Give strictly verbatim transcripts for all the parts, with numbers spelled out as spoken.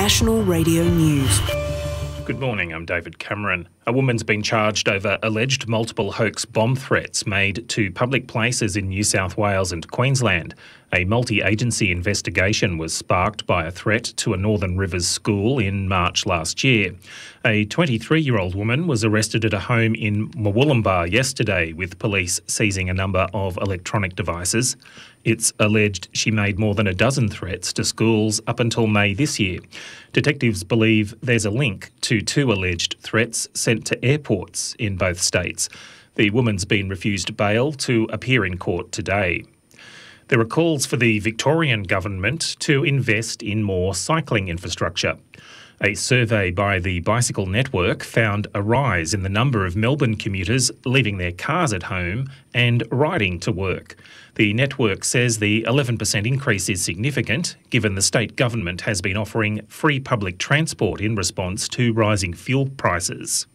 National Radio News. Good morning, I'm David Cameron. A woman's been charged over alleged multiple hoax bomb threats made to public places in New South Wales and Queensland. A multi-agency investigation was sparked by a threat to a Northern Rivers school in March last year. A twenty-three-year-old woman was arrested at a home in Murwillumbah yesterday, with police seizing a number of electronic devices. It's alleged she made more than a dozen threats to schools up until May this year. Detectives believe there's a link to two alleged threats sent to airports in both states. The woman's been refused bail to appear in court today. There are calls for the Victorian government to invest in more cycling infrastructure. A survey by the Bicycle Network found a rise in the number of Melbourne commuters leaving their cars at home and riding to work. The network says the eleven percent increase is significant, given the state government has been offering free public transport in response to rising fuel prices.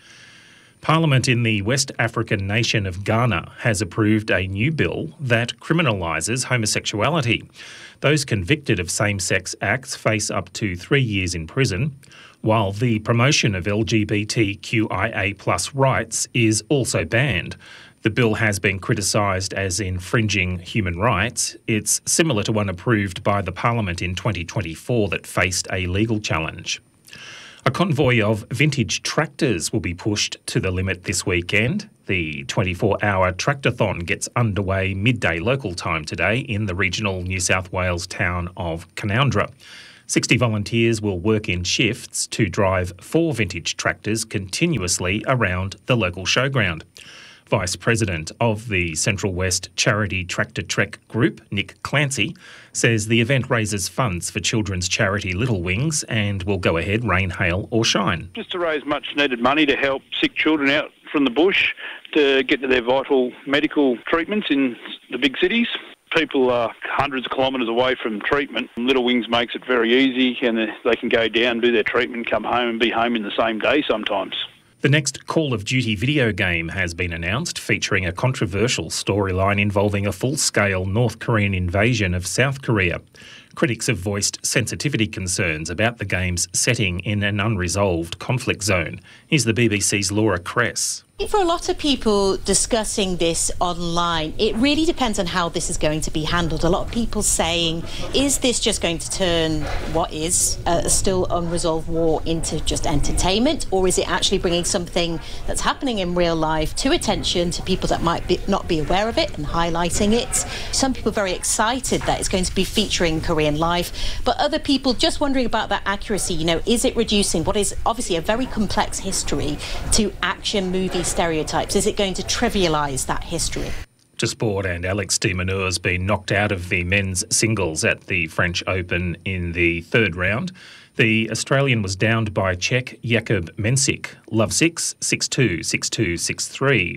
Parliament in the West African nation of Ghana has approved a new bill that criminalises homosexuality. Those convicted of same-sex acts face up to three years in prison, while the promotion of L G B T Q I A plus rights is also banned. The bill has been criticised as infringing human rights. It's similar to one approved by the Parliament in twenty twenty-four that faced a legal challenge. A convoy of vintage tractors will be pushed to the limit this weekend. The twenty-four hour tractathon gets underway midday local time today in the regional New South Wales town of Canowindra. sixty volunteers will work in shifts to drive four vintage tractors continuously around the local showground. Vice President of the Central West Charity Tractor Trek Group, Nick Clancy, says the event raises funds for children's charity Little Wings and will go ahead rain, hail or shine. Just to raise much needed money to help sick children out from the bush to get to their vital medical treatments in the big cities. People are hundreds of kilometres away from treatment. Little Wings makes it very easy, and they can go down, do their treatment, come home and be home in the same day sometimes. The next Call of Duty video game has been announced, featuring a controversial storyline involving a full-scale North Korean invasion of South Korea. Critics have voiced sensitivity concerns about the game's setting in an unresolved conflict zone. Here's the B B C's Laura Kress. For a lot of people discussing this online, it really depends on how this is going to be handled. A lot of people saying, is this just going to turn what is a still unresolved war into just entertainment, or is it actually bringing something that's happening in real life to attention to people that might be, not be aware of it and highlighting it? Some people are very excited that it's going to be featuring Korean life, but other people just wondering about that accuracy. You know, is it reducing what is obviously a very complex history to action movie stereotypes? Is it going to trivialise that history? To sport, and Alex de Minaur has been knocked out of the men's singles at the French Open in the third round. The Australian was downed by Czech Jakub Mensik, love six, six two, six two, six three.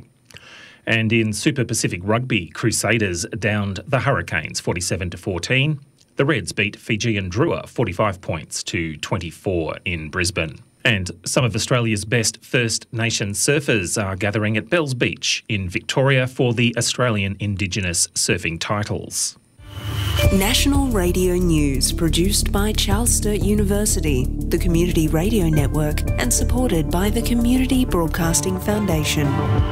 And in Super Pacific Rugby, Crusaders downed the Hurricanes forty-seven to fourteen. The Reds beat Fijian Drua forty-five points to twenty-four in Brisbane. And some of Australia's best First Nations surfers are gathering at Bells Beach in Victoria for the Australian Indigenous surfing titles. National Radio News, produced by Charles Sturt University, the Community Radio Network, and supported by the Community Broadcasting Foundation.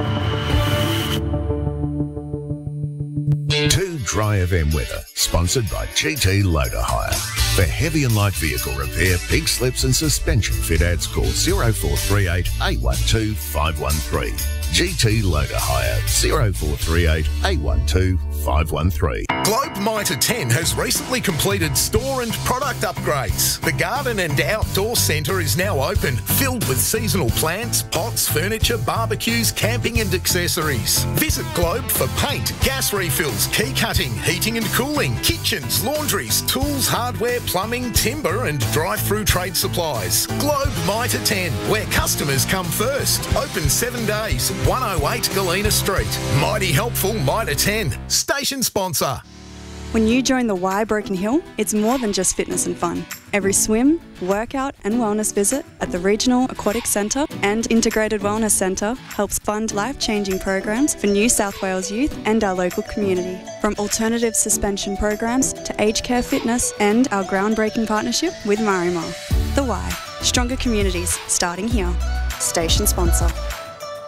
Two Dry F M weather, sponsored by G T Loader Hire. For heavy and light vehicle repair, pig slips and suspension fit outs, call zero four three eight, eight one two, five one three. G T Loader Hire, zero four three eight, eight one two, five one three. Globe Mitre ten has recently completed store and product upgrades. The garden and outdoor centre is now open, filled with seasonal plants, pots, furniture, barbecues, camping and accessories. Visit Globe for paint, gas refills, key cutting, heating and cooling, kitchens, laundries, tools, hardware, plumbing, timber and drive-through trade supplies. Globe Mitre ten, where customers come first. Open seven days, one oh eight Galena Street. Mighty helpful Mitre ten. Station sponsor. When you join the Y Broken Hill, it's more than just fitness and fun. Every swim, workout and wellness visit at the Regional Aquatic Centre and Integrated Wellness Centre helps fund life-changing programs for New South Wales youth and our local community. From alternative suspension programs to aged care fitness and our groundbreaking partnership with Marimar. The Y, stronger communities starting here. Station sponsor.